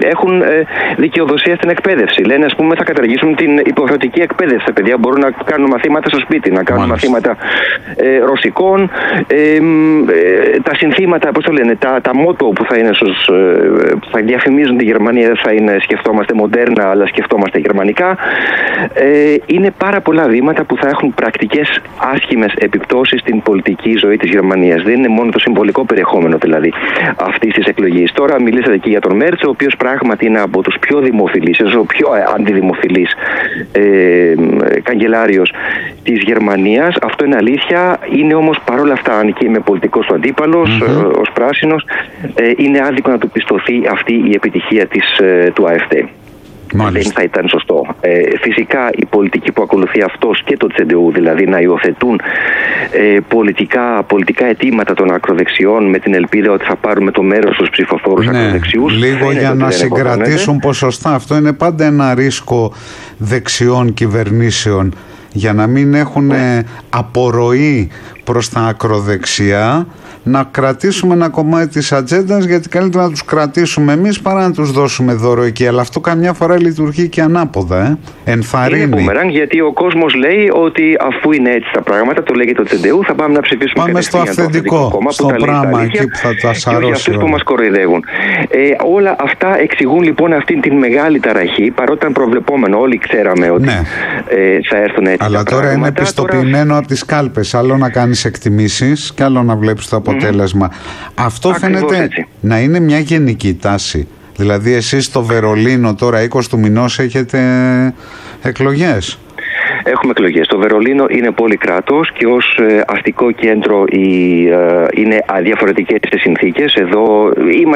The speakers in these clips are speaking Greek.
έχουν δικαιοδοσία στην εκπαίδευση. Λένε, ας πούμε, θα καταργήσουν την υποχρεωτική εκπαίδευση. Τα παιδιά μπορούν να κάνουν μαθήματα στο σπίτι, να κάνουν μαθήματα ρωσικών. Τα συνθήματα, πώς το λένε, τα μότο που θα είναι που θα διαφημίζουν τη Γερμανία δεν θα είναι σκεφτόμαστε μοντέρνα, αλλά σκεφτόμαστε γερμανικά. Είναι πάρα πολλά βήματα που θα έχουν πρακτικές άσχημες επιπτώσεις στην πολιτική ζωή της Γερμανίας. Δεν είναι μόνο το συμβολικό περιεχόμενο δηλαδή αυτής της εκλογής. Τώρα μιλήσατε και για τον Μέρτς, ο οποίος πράγματι είναι από τους πιο δημοφιλείς, ο πιο αντιδημοφιλής καγκελάριος της Γερμανίας. Αυτό είναι αλήθεια. Είναι όμως παρόλα αυτά, αν και είμαι πολιτικός του αντίπαλος, ως πράσινος, είναι άδικο να του πιστωθεί αυτή η επιτυχία του AfD. Δεν θα ήταν σωστό. Φυσικά η πολιτική που ακολουθεί αυτός και το CDU, δηλαδή να υιοθετούν πολιτικά αιτήματα των ακροδεξιών με την ελπίδα ότι θα πάρουν το μέρος στους ψηφοφόρους ακροδεξιούς. Λίγο για να συγκρατήσουν ποσοστά. Αυτό είναι πάντα ένα ρίσκο δεξιών κυβερνήσεων, για να μην έχουν απορροή προς τα ακροδεξιά, να κρατήσουμε ένα κομμάτι της ατζέντας, γιατί καλύτερα να τους κρατήσουμε εμείς παρά να τους δώσουμε δώρο εκεί. Αλλά αυτό καμιά φορά λειτουργεί και ανάποδα. Ενθαρρύνει. Είναι μπούμερανγκ, γιατί ο κόσμος λέει ότι αφού είναι έτσι τα πράγματα, το λέγεται το CDU, θα πάμε να ψηφίσουμε. Πάμε στο αυθεντικό κόμμα, στο πράγμα εκεί που θα τα σαρώσει. Και αυτούς που μας κοροϊδεύουν. Όλα αυτά εξηγούν λοιπόν αυτή την μεγάλη ταραχή, παρότι ήταν προβλεπόμενο. Όλοι ξέραμε ότι θα έρθουν έτσι. Αλλά τώρα είναι πιστοποιημένο από τις κάλπες. Άλλο να κάνεις εκτιμήσεις και άλλο να βλέπεις το αποτέλεσμα. Αυτό φαίνεται να είναι μια γενική τάση. Δηλαδή εσείς στο Βερολίνο τώρα 20 του μηνός έχετε εκλογές. Έχουμε εκλογές. Το Βερολίνο είναι πόλη-κράτος και ως αστικό κέντρο είναι διαφορετικές τις συνθήκες. Εδώ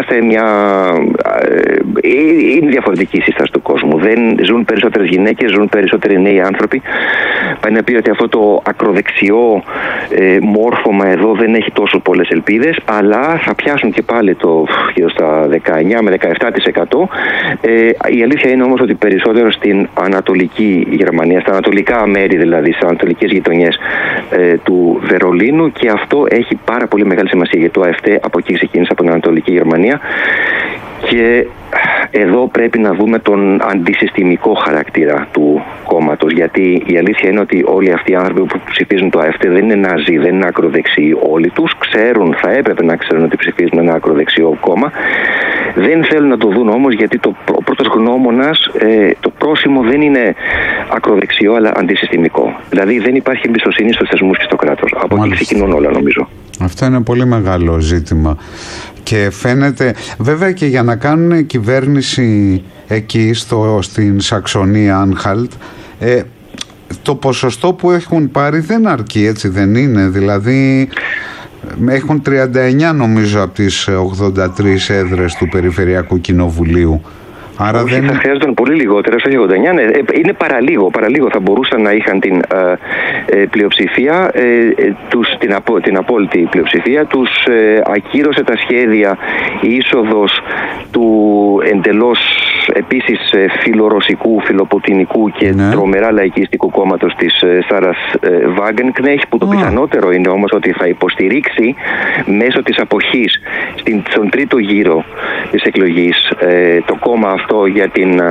είναι διαφορετική η σύσταση του κόσμου. Δεν ζουν περισσότερες γυναίκες, ζουν περισσότεροι νέοι άνθρωποι. Πάει να πει ότι αυτό το ακροδεξιό μόρφωμα εδώ δεν έχει τόσο πολλές ελπίδες, αλλά θα πιάσουν και πάλι γύρω στα 19 με 17%. Η αλήθεια είναι όμως ότι περισσότερο στην Ανατολική Γερμανία, στα ανατολικά μέρη δηλαδή, στις ανατολικές γειτονιές του Βερολίνου, και αυτό έχει πάρα πολύ μεγάλη σημασία, γιατί το AfD από εκεί ξεκίνησε, από την Ανατολική Γερμανία, και εδώ πρέπει να δούμε τον αντισυστημικό χαρακτήρα του κόμματος, γιατί η αλήθεια είναι ότι όλοι αυτοί οι άνθρωποι που ψηφίζουν το AfD δεν είναι ναζί, δεν είναι ακροδεξιοί. Όλοι τους ξέρουν, θα έπρεπε να ξέρουν ότι ψηφίζουν ένα ακροδεξιό κόμμα. Δεν θέλουν να το δουν όμως, γιατί ο πρώτος γνώμονας, το πρόσημο δεν είναι ακροδεξιό αλλά αντισυστημικό. Δηλαδή δεν υπάρχει εμπιστοσύνη στους θεσμούς και στο κράτος. Από εκεί ξεκινούν όλα, νομίζω. Αυτό είναι πολύ μεγάλο ζήτημα. Και φαίνεται, βέβαια, και για να κάνουν κυβέρνηση εκεί στην Σαξονία Άνχαλτ, το ποσοστό που έχουν πάρει δεν αρκεί, έτσι δεν είναι? Δηλαδή έχουν 39 νομίζω από τις 83 έδρες του Περιφερειακού Κοινοβουλίου. Άρα όχι, θα χρειάζονταν πολύ λιγότερες, όχι 89. Ναι, είναι παραλίγο. Θα μπορούσαν να είχαν την πλειοψηφία, την απόλυτη πλειοψηφία. Τους ακύρωσε τα σχέδια η είσοδος του εντελώς επίσης φιλορωσικού, φιλοπουτινικού και τρομερά λαϊκιστικού κόμματος της Σάρας Βάγκενκνέχτ, που το πιθανότερο είναι όμως ότι θα υποστηρίξει μέσω της αποχής στον τρίτο γύρο της εκλογής το κόμμα αυτό για την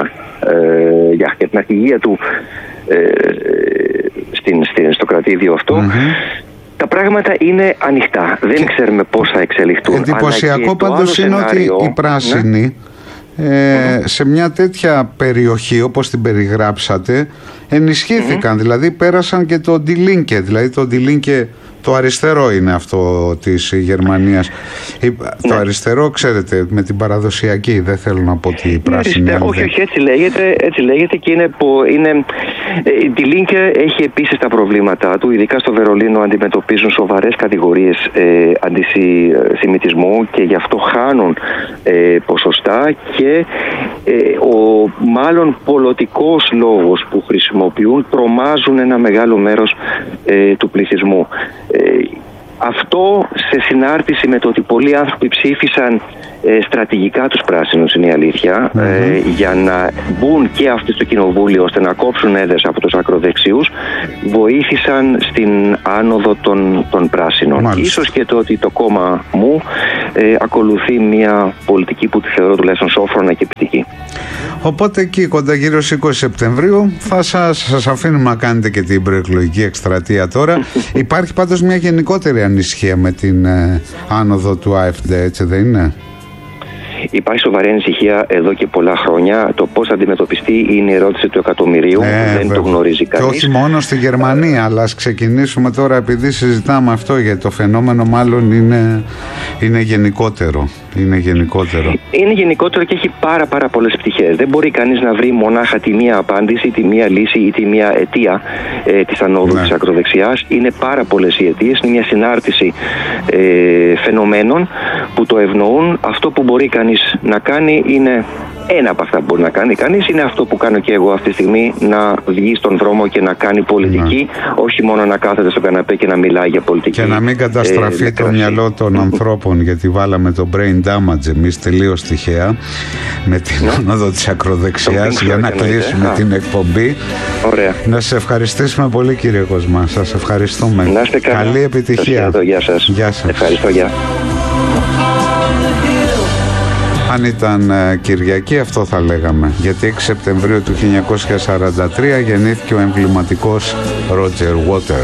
αρχηγία του στο κρατήδιο αυτό. Τα πράγματα είναι ανοιχτά. Δεν ξέρουμε πώς θα εξελιχθούν. Εντυπωσιακό πάντως είναι ότι οι πράσινοι σε μια τέτοια περιοχή όπως την περιγράψατε ενισχύθηκαν. Δηλαδή πέρασαν και το Die Linke. Δηλαδή το Die Linke, το αριστερό είναι αυτό της Γερμανίας. Το αριστερό, ξέρετε, με την παραδοσιακή, δεν θέλω να πω ότι η πράσινη. Όχι, έτσι λέγεται και είναι η Die Linke έχει επίσης τα προβλήματά του, ειδικά στο Βερολίνο αντιμετωπίζουν σοβαρές κατηγορίες αντισημιτισμού και γι' αυτό χάνουν ποσοστά, και ο μάλλον πολιτικός λόγος που χρησιμοποιούν τρομάζουν ένα μεγάλο μέρος του πληθυσμού. Αυτό σε συνάρτηση με το ότι πολλοί άνθρωποι ψήφισαν στρατηγικά τους πράσινους, είναι η αλήθεια, για να μπουν και αυτοί στο κοινοβούλιο ώστε να κόψουν έδρες από τους ακροδεξιούς, βοήθησαν στην άνοδο των πράσινων. Μάλιστα. Ίσως και το ότι το κόμμα μου ακολουθεί μια πολιτική που τη θεωρώ τουλάχιστον σόφρονα και επιτυχή. Οπότε εκεί κοντά γύρω στις 20 Σεπτεμβρίου θα σας αφήνουμε να κάνετε και την προεκλογική εκστρατεία τώρα. Υπάρχει πάντως μια γενικότερη ανησυχία με την άνοδο του AfD, έτσι δεν είναι? Υπάρχει σοβαρή ανησυχία εδώ και πολλά χρόνια. Το πώς θα αντιμετωπιστεί είναι η ερώτηση του εκατομμυρίου. Δεν το γνωρίζει κανείς. Και όχι μόνο στη Γερμανία, αλλά ας ξεκινήσουμε τώρα, επειδή συζητάμε αυτό, γιατί το φαινόμενο μάλλον είναι γενικότερο. Είναι γενικότερο και έχει πάρα πολλές πτυχές. Δεν μπορεί κανείς να βρει μονάχα τη μία απάντηση, τη μία λύση ή τη μία αιτία της ανόδου της ακροδεξιάς. Είναι πάρα πολλές οι αιτίες. Είναι μια συνάρτηση φαινομένων που το ευνοούν. Αυτό που μπορεί κανείς να κάνει είναι... Ένα από αυτά που μπορεί να κάνει κανείς είναι αυτό που κάνω και εγώ αυτή τη στιγμή, να βγει στον δρόμο και να κάνει πολιτική, όχι μόνο να κάθεται στο καναπέ και να μιλάει για πολιτική. Και να μην καταστραφεί το μυαλό των ανθρώπων, γιατί βάλαμε το brain damage εμείς τελείως τυχαία με την άνοδο της ακροδεξιάς για να κλείσουμε την εκπομπή. Ωραία. Να σας ευχαριστήσουμε πολύ, κύριε Κοσμά. Σας ευχαριστούμε. Να είστε καλά. Καλή επιτυχία. Γεια σας. Γεια σας. Ευχαριστώ. Γεια. Αν ήταν Κυριακή, αυτό θα λέγαμε, γιατί 6 Σεπτεμβρίου του 1943 γεννήθηκε ο εμβληματικός Roger Waters.